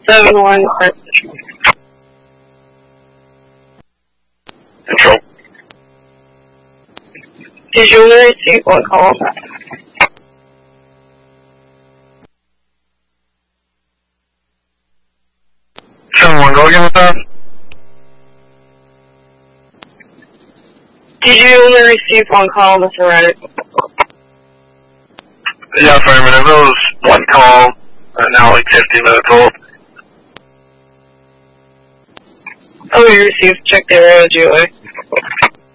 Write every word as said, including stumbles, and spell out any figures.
seven one. Control. Did you only receive one call? seven one, go again with that? Did you only receive one call, Mister Reddick? Yeah, affirmative. It was one call, uh, now like fifty minutes old. Oh, we received. Check the radio, G O A.